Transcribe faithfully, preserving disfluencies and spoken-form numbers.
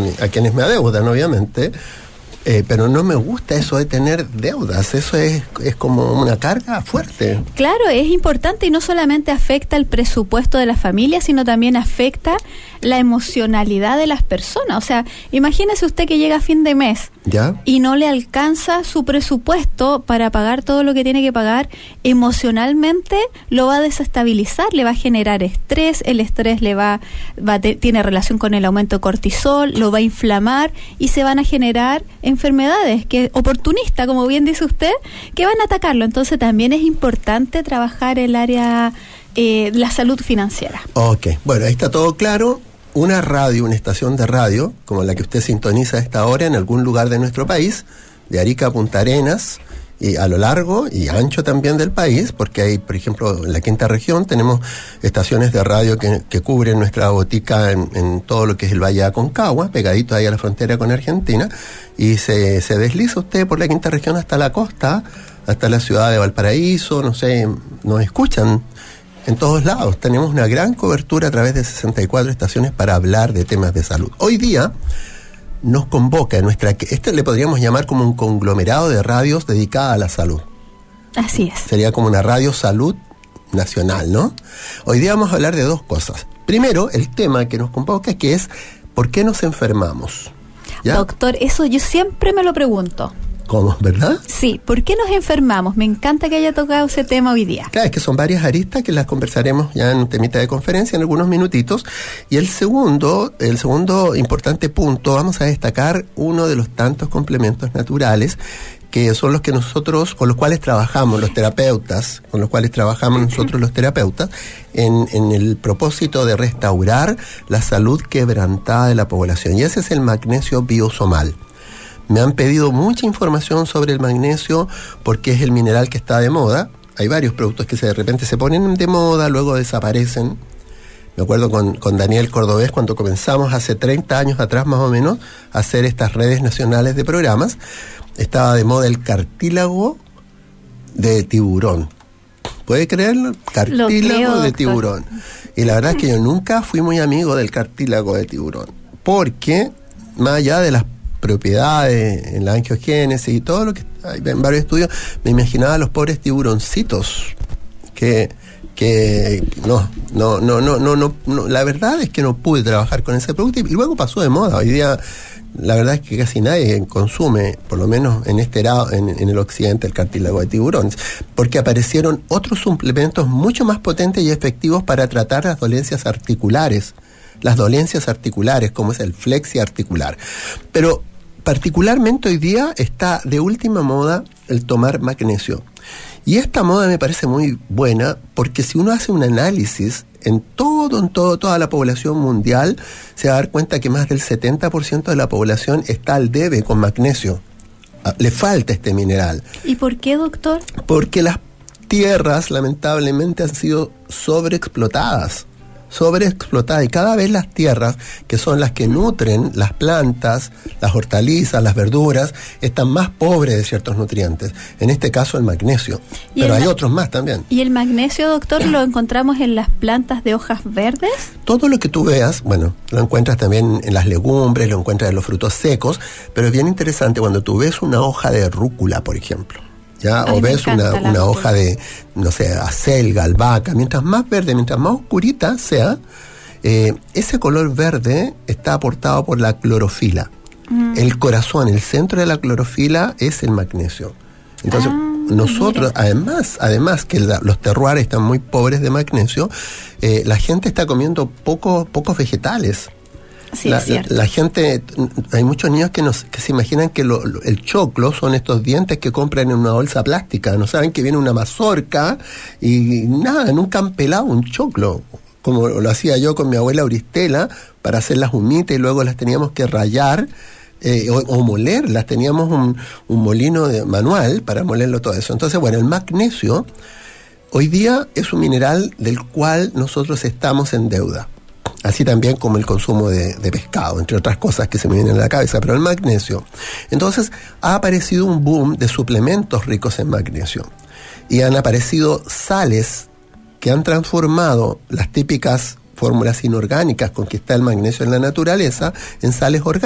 mi, a quienes me adeudan, obviamente. Eh, pero no me gusta eso de tener deudas, eso es, es como una carga fuerte. Claro, es importante y no solamente afecta el presupuesto de la familia, sino también afecta la emocionalidad de las personas. O sea, imagínese usted que llega a fin de mes ¿Ya? y no le alcanza su presupuesto para pagar todo lo que tiene que pagar, emocionalmente lo va a desestabilizar, le va a generar estrés, el estrés le va, va te, tiene relación con el aumento de cortisol, lo va a inflamar y se van a generar enfermedades que oportunista, como bien dice usted, que van a atacarlo. Entonces también es importante trabajar el área eh, la salud financiera. Ok, bueno, ahí está todo claro. Una radio, una estación de radio, como la que usted sintoniza a esta hora en algún lugar de nuestro país, de Arica a Punta Arenas, y a lo largo y ancho también del país, porque hay, por ejemplo, en la quinta región tenemos estaciones de radio que, que cubren nuestra botica en, en todo lo que es el Valle de Aconcagua, pegadito ahí a la frontera con Argentina, y se, se desliza usted por la quinta región hasta la costa, hasta la ciudad de Valparaíso, no sé, nos escuchan en todos lados. Tenemos una gran cobertura a través de sesenta y cuatro estaciones para hablar de temas de salud. Hoy día nos convoca nuestra, esto le podríamos llamar como un conglomerado de radios dedicada a la salud. Así es. Sería como una radio salud nacional, ¿no? Hoy día vamos a hablar de dos cosas. Primero, el tema que nos convoca, que es ¿por qué nos enfermamos? ¿Ya? Doctor, eso yo siempre me lo pregunto. ¿Cómo? ¿Verdad? Sí, ¿por qué nos enfermamos? Me encanta que haya tocado ese tema hoy día. Claro, es que son varias aristas que las conversaremos ya en un temita de conferencia en algunos minutitos. Y el segundo, el segundo importante punto, vamos a destacar uno de los tantos complementos naturales que son los que nosotros, con los cuales trabajamos los terapeutas, con los cuales trabajamos nosotros los terapeutas, en, en el propósito de restaurar la salud quebrantada de la población. Y ese es el magnesio biosomal. Me han pedido mucha información sobre el magnesio porque es el mineral que está de moda. Hay varios productos que se, de repente se ponen de moda, luego desaparecen. Me acuerdo con, con Daniel Cordobés cuando comenzamos hace treinta años atrás más o menos a hacer estas redes nacionales de programas. Estaba de moda el cartílago de tiburón. ¿Puede creerlo? Cartílago de tiburón. Y la verdad es que yo nunca fui muy amigo del cartílago de tiburón. Porque, más allá de las propiedades en la angiogénesis y todo lo que hay en varios estudios, me imaginaba a los pobres tiburoncitos que que no, no, no, no, no, no, no, la verdad es que no pude trabajar con ese producto y luego pasó de moda. Hoy día la verdad es que casi nadie consume, por lo menos en este lado, en, en el occidente, el cartílago de tiburón, porque aparecieron otros suplementos mucho más potentes y efectivos para tratar las dolencias articulares, las dolencias articulares, como es el flexi articular. Pero particularmente hoy día está de última moda el tomar magnesio. Y esta moda me parece muy buena porque si uno hace un análisis en todo, en todo, toda la población mundial, se va a dar cuenta que más del setenta por ciento de la población está al debe con magnesio. Le falta este mineral. ¿Y por qué, doctor? Porque las tierras, lamentablemente, han sido sobreexplotadas. sobreexplotada y cada vez las tierras, que son las que nutren las plantas, las hortalizas, las verduras, están más pobres de ciertos nutrientes, en este caso el magnesio, pero hay ma- otros más también. ¿Y el magnesio, doctor, lo encontramos en las plantas de hojas verdes? Todo lo que tú veas, bueno, lo encuentras también en las legumbres, lo encuentras en los frutos secos, pero es bien interesante cuando tú ves una hoja de rúcula, por ejemplo, ¿ya? O ves una, una hoja de, no sé, acelga, albahaca, mientras más verde, mientras más oscurita sea, eh, ese color verde está aportado por la clorofila. Mm. El corazón, el centro de la clorofila es el magnesio. Entonces, ah, nosotros, mira. además, además que la, los terroirs están muy pobres de magnesio, eh, la gente está comiendo poco, pocos vegetales. Sí, la, es cierto. La, la gente, hay muchos niños que, nos, que se imaginan que lo, lo, el choclo son estos dientes que compran en una bolsa plástica, no saben que viene una mazorca y nada, nunca han pelado un choclo, como lo hacía yo con mi abuela Auristela para hacer las humitas y luego las teníamos que rallar eh, o, o molerlas, teníamos un, un molino de, manual para molerlo todo eso. Entonces, bueno, el magnesio hoy día es un mineral del cual nosotros estamos en deuda. Así también como el consumo de, de pescado, entre otras cosas que se me vienen a la cabeza, pero el magnesio. Entonces, ha aparecido un boom de suplementos ricos en magnesio. Y han aparecido sales que han transformado las típicas fórmulas inorgánicas con que está el magnesio en la naturaleza en sales orgánicas.